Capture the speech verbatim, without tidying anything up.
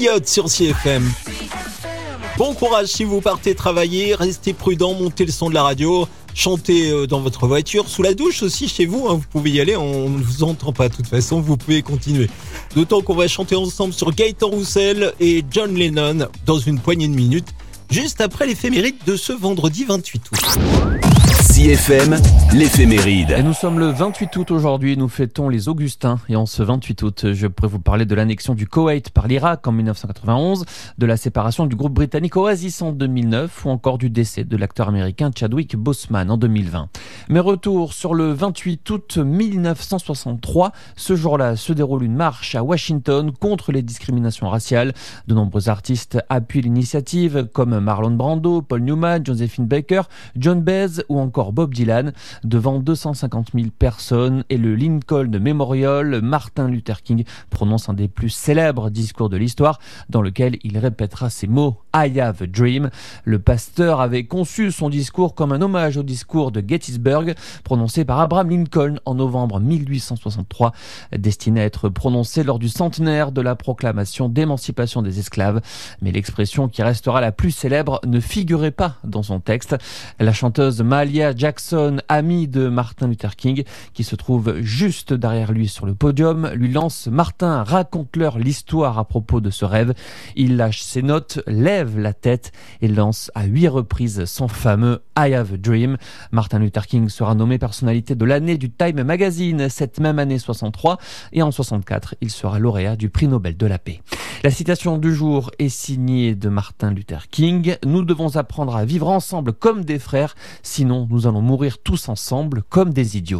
Elliott sur C F M. Bon courage si vous partez travailler, restez prudent, montez le son de la radio, chantez dans votre voiture, sous la douche aussi chez vous, hein, vous pouvez y aller, on ne vous entend pas de toute façon, vous pouvez continuer. D'autant qu'on va chanter ensemble sur Gaëtan Roussel et John Lennon dans une poignée de minutes, juste après l'éphéméride de ce vendredi vingt-huit août. C F M, l'éphéméride. Et nous sommes le vingt-huit août aujourd'hui, nous fêtons les Augustins. Et en ce vingt-huit août, je pourrais vous parler de l'annexion du Koweït par l'Irak en dix-neuf cent quatre-vingt-onze, de la séparation du groupe britannique Oasis en deux mille neuf ou encore du décès de l'acteur américain Chadwick Boseman en deux mille vingt. Mais retour sur le vingt-huit août mille neuf cent soixante-trois, ce jour-là se déroule une marche à Washington contre les discriminations raciales. De nombreux artistes appuient l'initiative comme Marlon Brando, Paul Newman, Josephine Baker, John Baez ou encore Bob Dylan, devant deux cent cinquante mille personnes, et le Lincoln Memorial, Martin Luther King prononce un des plus célèbres discours de l'histoire dans lequel il répétera ces mots « I have a dream ». Le pasteur avait conçu son discours comme un hommage au discours de Gettysburg prononcé par Abraham Lincoln en novembre mille huit cent soixante-trois, destiné à être prononcé lors du centenaire de la proclamation d'émancipation des esclaves. Mais l'expression qui restera la plus célèbre ne figurait pas dans son texte. La chanteuse Mahalia Jackson, amie de Martin Luther King, qui se trouve juste derrière lui sur le podium, lui lance « Martin, raconte-leur l'histoire à propos de ce rêve ». Il lâche ses notes, lève la tête et lance à huit reprises son fameux « I have a dream ». Martin Luther King sera nommé personnalité de l'année du Time Magazine cette même année soixante-trois, et en soixante-quatre, il sera lauréat du prix Nobel de la paix. La citation du jour est signée de Martin Luther King. « Nous devons apprendre à vivre ensemble comme des frères, sinon nous allons mourir tous ensemble comme des idiots ».